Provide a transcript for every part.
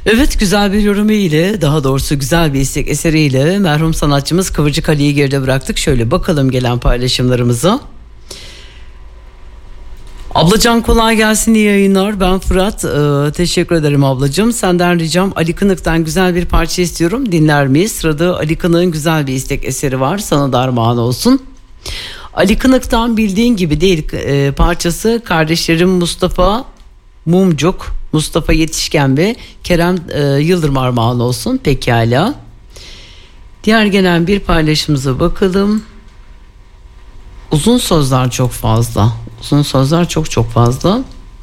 Evet, güzel bir yorumu ile, daha doğrusu güzel bir istek eseriyle merhum sanatçımız Kıvırcık Ali'yi geride bıraktık. Şöyle bakalım gelen paylaşımlarımıza. Ablacan kolay gelsin, iyi yayınlar. Ben Fırat. Teşekkür ederim ablacığım. Senden ricam Ali Kınık'tan güzel bir parça istiyorum. Dinler miyiz? Sırada Ali Kınık'ın güzel bir istek eseri var. Sana da armağan olsun. Ali Kınık'tan bildiğin gibi değil parçası kardeşlerim Mustafa Mumcuk, Mustafa Yetişken ve Kerem Yıldırım armağan olsun. Pekala. Diğer gelen bir paylaşımıza bakalım. Uzun sözler çok fazla. Uzun sözler çok fazla.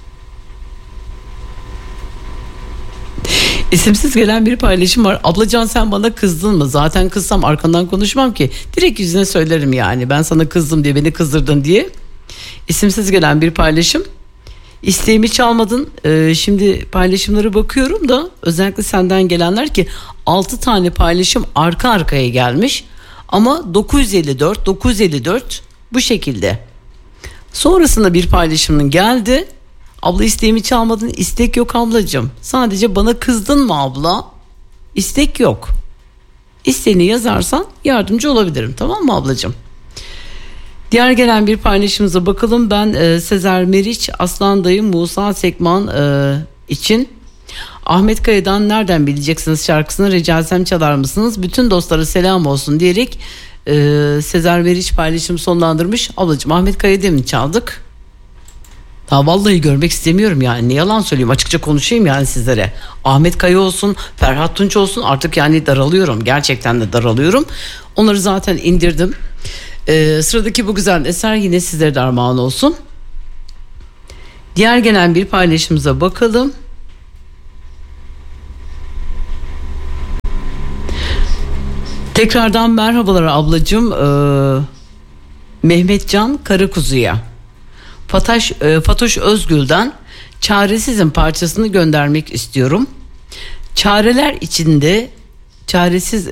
İsimsiz gelen bir paylaşım var. Ablacan sen bana kızdın mı? Zaten kızsam arkandan konuşmam ki. Direkt yüzüne söylerim yani. Ben sana kızdım diye, beni kızdırdın diye. İsimsiz gelen bir paylaşım. İsteğimi çalmadın. Şimdi paylaşımlara bakıyorum da özellikle senden gelenler ki 6 tane paylaşım arka arkaya gelmiş. Ama 954 bu şekilde. Sonrasında bir paylaşımın geldi. Abla isteğimi çalmadın. İstek yok ablacığım. Sadece bana kızdın mı abla? İstek yok. İsteğini yazarsan yardımcı olabilirim. Tamam mı ablacığım? Diğer gelen bir paylaşımıza bakalım. Ben Sezer Meriç, Aslan Dayı, Musa Sekman için Ahmet Kaya'dan Nereden Bileceksiniz şarkısını rica etsem çalar mısınız? Bütün dostlara selam olsun diyerek Sezer Meriç paylaşım sonlandırmış. Ablacığım Ahmet Kaya'da mı çaldık? Ha, vallahi görmek istemiyorum yani, ne yalan söyleyeyim, açıkça konuşayım yani sizlere. Ahmet Kaya olsun, Ferhat Tunç olsun, artık yani daralıyorum, gerçekten de daralıyorum. Onları zaten indirdim. Sıradaki bu güzel eser yine sizlere de armağan olsun. Diğer gelen bir paylaşımıza bakalım. Tekrardan merhabalar ablacığım. Mehmetcan Karakuzu'ya Fatoş Özgül'den Çaresizim parçasını göndermek istiyorum. Çareler içinde çaresiz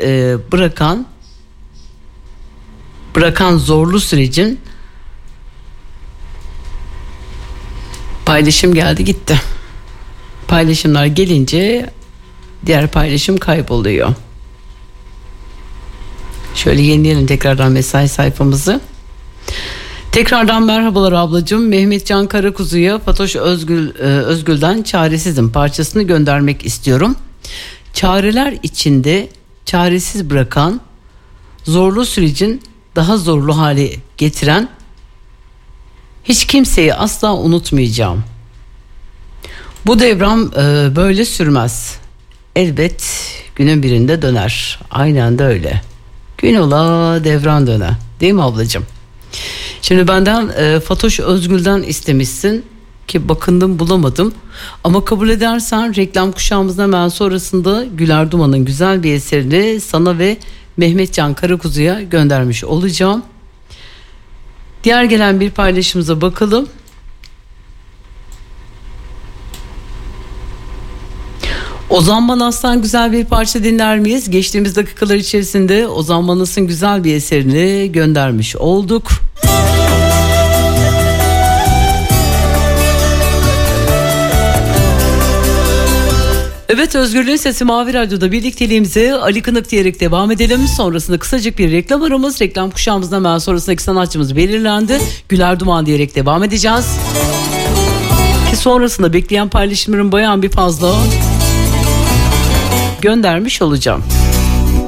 bırakan zorlu sürecin paylaşım geldi gitti. Paylaşımlar gelince diğer paylaşım kayboluyor. Şöyle yenileyelim tekrardan mesai sayfamızı. Tekrardan merhabalar ablacığım. Mehmetcan Karakuzu'ya Fatoş Özgül'den Çaresizim parçasını göndermek istiyorum. Çareler içinde çaresiz bırakan, zorlu sürecin daha zorlu hale getiren, hiç kimseyi asla unutmayacağım. Bu devran böyle sürmez. Elbet günün birinde döner. Aynen de öyle. Gün ola devran döner. Değil mi ablacığım? Şimdi benden Fatoş Özgül'den istemişsin ki bakındım bulamadım. Ama kabul edersen reklam kuşağımızın hemen sonrasında Güler Duman'ın güzel bir eserini sana ve Mehmetcan Karakuzu'ya göndermiş olacağım. Diğer gelen bir paylaşımıza bakalım. Ozan Manas'tan güzel bir parça dinler miyiz? Geçtiğimiz dakikalar içerisinde Ozan Manas'ın güzel bir eserini göndermiş olduk. Evet, Özgürlüğün Sesi Mavi Radyo'da birlikteliğimize Ali Kınık diyerek devam edelim. Sonrasında kısacık bir reklam aramız. Reklam kuşağımızda hemen sonrasındaki sanatçımız belirlendi. Güler Duman diyerek devam edeceğiz. Ki sonrasında bekleyen paylaşımların bayağı bir fazla göndermiş olacağım.